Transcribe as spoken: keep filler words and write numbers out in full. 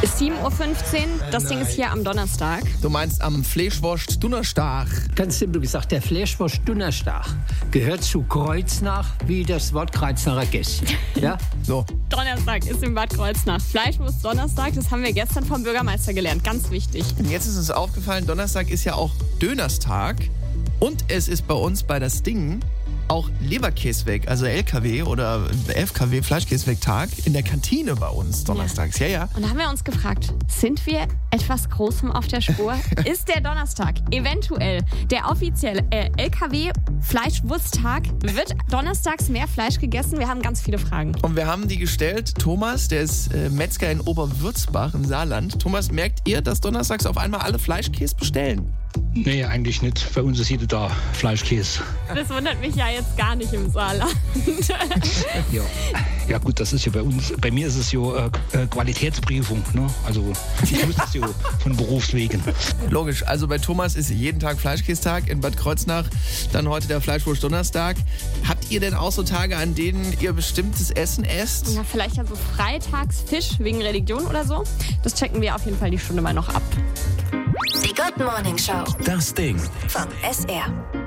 Ist sieben Uhr fünfzehn, das Ding ist hier am Donnerstag. Du meinst am Fleischwurst-Donnerstag? Ganz simpel gesagt, der Fleischwurst-Donnerstag gehört zu Kreuznach wie das Wort Kreuznacher Gässchen. Ja? So. Donnerstag ist in Bad Kreuznach. Fleischwurst Donnerstag, das haben wir gestern vom Bürgermeister gelernt. Ganz wichtig. Und jetzt ist uns aufgefallen, Donnerstag ist ja auch Dönerstag. Und es ist bei uns bei das Ding auch Leberkäseweg, also L K W oder F K W, Fleischkäseweg-Tag in der Kantine bei uns donnerstags. Ja, ja. Und da haben wir uns gefragt, sind wir etwas Großem auf der Spur? Ist der Donnerstag eventuell der offizielle äh, L K W-Fleischwursttag? Wird donnerstags mehr Fleisch gegessen? Wir haben ganz viele Fragen. Und wir haben die gestellt. Thomas, der ist äh, Metzger in Oberwürzbach im Saarland. Thomas, merkt ihr, dass donnerstags auf einmal alle Fleischkäse bestellen? Nee, eigentlich nicht. Bei uns ist jeder da Fleischkäse. Das wundert mich ja jetzt gar nicht im Saarland. Ja. Ja gut, das ist ja bei uns, bei mir ist es ja äh, Qualitätsprüfung, ne? Also ich muss das ja von Berufswegen. Logisch, also bei Thomas ist jeden Tag Fleischkästag, in Bad Kreuznach dann heute der Fleischwurst-Donnerstag. Habt ihr denn auch so Tage, an denen ihr bestimmtes Essen esst? Ja, vielleicht ja so freitags Fisch wegen Religion oder so. Das checken wir auf jeden Fall die Stunde mal noch ab. Die Good Morning Show. Das Ding. Vom S R.